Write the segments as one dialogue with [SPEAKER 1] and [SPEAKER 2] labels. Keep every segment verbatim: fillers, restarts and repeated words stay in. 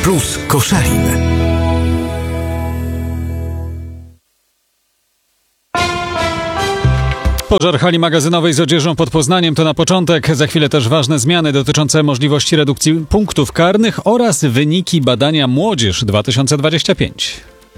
[SPEAKER 1] Plus Koszalin.
[SPEAKER 2] Pożar hali magazynowej z odzieżą pod Poznaniem to na początek. Za chwilę też ważne zmiany dotyczące możliwości redukcji punktów karnych oraz wyniki badania Młodzież dwa tysiące dwadzieścia pięć.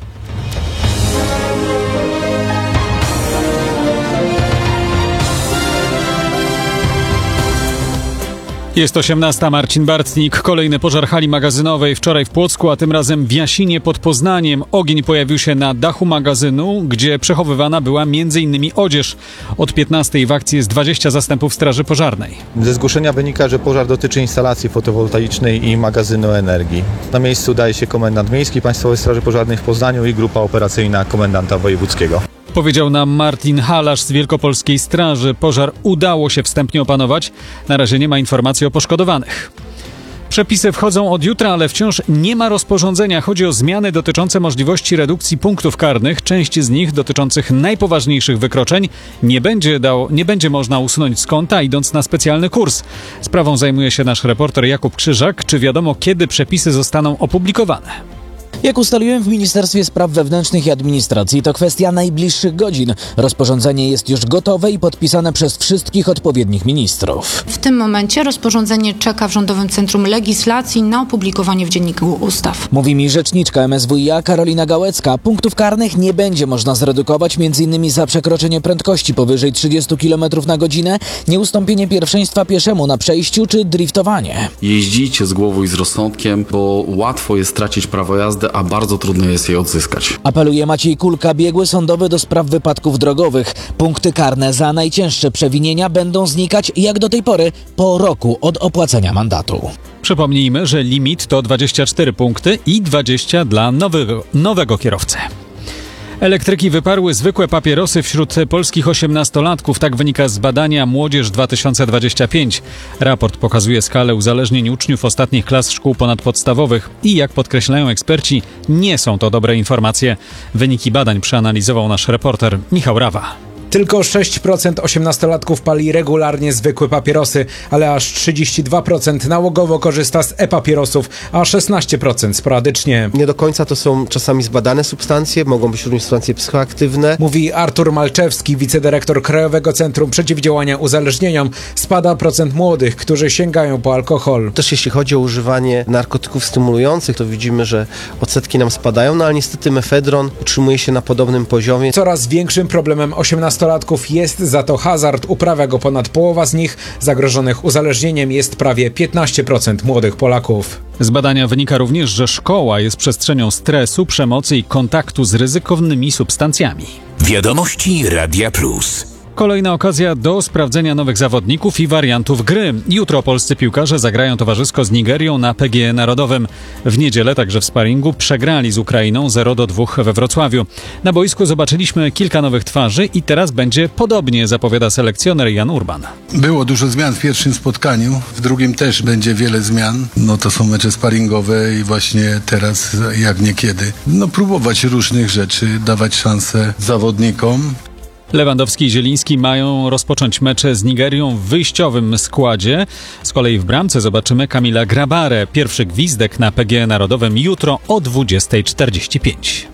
[SPEAKER 2] Jest osiemnasta, Marcin Bartnik. Kolejny pożar hali magazynowej wczoraj w Płocku, a tym razem w Jasinie pod Poznaniem. Ogień pojawił się na dachu magazynu, gdzie przechowywana była m.in. odzież. Od piętnastej w akcji jest dwadzieścia zastępów straży pożarnej.
[SPEAKER 3] Ze zgłoszenia wynika, że pożar dotyczy instalacji fotowoltaicznej i magazynu energii. Na miejscu udaje się komendant miejski Państwowej Straży Pożarnej w Poznaniu i grupa operacyjna komendanta wojewódzkiego.
[SPEAKER 2] Powiedział nam Martin Halasz z Wielkopolskiej Straży. Pożar udało się wstępnie opanować. Na razie nie ma informacji o poszkodowanych. Przepisy wchodzą od jutra, ale wciąż nie ma rozporządzenia. Chodzi o zmiany dotyczące możliwości redukcji punktów karnych. Część z nich dotyczących najpoważniejszych wykroczeń nie będzie, dał, nie będzie można usunąć z konta, idąc na specjalny kurs. Sprawą zajmuje się nasz reporter Jakub Krzyżak. Czy wiadomo, kiedy przepisy zostaną opublikowane?
[SPEAKER 4] Jak ustaliłem w Ministerstwie Spraw Wewnętrznych i Administracji, to kwestia najbliższych godzin. Rozporządzenie jest już gotowe i podpisane przez wszystkich odpowiednich ministrów.
[SPEAKER 5] W tym momencie rozporządzenie czeka w Rządowym Centrum Legislacji na opublikowanie w Dzienniku Ustaw.
[SPEAKER 4] Mówi mi rzeczniczka M S W i A Karolina Gałecka. Punktów karnych nie będzie można zredukować m.in. za przekroczenie prędkości powyżej trzydziestu kilometrów na godzinę, nieustąpienie pierwszeństwa pieszemu na przejściu czy driftowanie.
[SPEAKER 6] Jeździcie z głową i z rozsądkiem, bo łatwo jest stracić prawo jazdy, a bardzo trudno jest je odzyskać.
[SPEAKER 4] Apeluje Maciej Kulka, biegły sądowy do spraw wypadków drogowych. Punkty karne za najcięższe przewinienia będą znikać jak do tej pory po roku od opłacenia mandatu.
[SPEAKER 2] Przypomnijmy, że limit to dwadzieścia cztery punkty i dwadzieścia dla nowego, nowego kierowcy. Elektryki wyparły zwykłe papierosy wśród polskich osiemnastolatków. Tak wynika z badania Młodzież dwa tysiące dwadzieścia pięć. Raport pokazuje skalę uzależnień uczniów ostatnich klas szkół ponadpodstawowych i jak podkreślają eksperci, nie są to dobre informacje. Wyniki badań przeanalizował nasz reporter Michał Rawa.
[SPEAKER 7] Tylko sześć procent osiemnastolatków pali regularnie zwykłe papierosy, ale aż trzydzieści dwa procent nałogowo korzysta z e-papierosów, a szesnaście procent sporadycznie.
[SPEAKER 8] Nie do końca to są czasami zbadane substancje, mogą być również substancje psychoaktywne.
[SPEAKER 7] Mówi Artur Malczewski, wicedyrektor Krajowego Centrum Przeciwdziałania Uzależnieniom. Spada procent młodych, którzy sięgają po alkohol.
[SPEAKER 8] Też jeśli chodzi o używanie narkotyków stymulujących, to widzimy, że odsetki nam spadają, no ale niestety mefedron utrzymuje się na podobnym poziomie.
[SPEAKER 7] Coraz większym problemem osiemnastolatków jest za to hazard. Uprawia go ponad połowa z nich. Zagrożonych uzależnieniem jest prawie piętnaście procent młodych Polaków.
[SPEAKER 2] Z badania wynika również, że szkoła jest przestrzenią stresu, przemocy i kontaktu z ryzykownymi substancjami.
[SPEAKER 1] Wiadomości Radia Plus.
[SPEAKER 2] Kolejna okazja do sprawdzenia nowych zawodników i wariantów gry. Jutro polscy piłkarze zagrają towarzysko z Nigerią na P G E Narodowym. W niedzielę także w sparingu przegrali z Ukrainą zero do dwóch we Wrocławiu. Na boisku zobaczyliśmy kilka nowych twarzy i teraz będzie podobnie, zapowiada selekcjoner Jan Urban.
[SPEAKER 9] Było dużo zmian w pierwszym spotkaniu, w drugim też będzie wiele zmian. No to są mecze sparingowe i właśnie teraz jak niekiedy. No próbować różnych rzeczy, dawać szansę zawodnikom.
[SPEAKER 2] Lewandowski i Zieliński mają rozpocząć mecze z Nigerią w wyjściowym składzie. Z kolei w bramce zobaczymy Kamila Grabarę. Pierwszy gwizdek na P G E Narodowym jutro o dwudziesta czterdzieści pięć.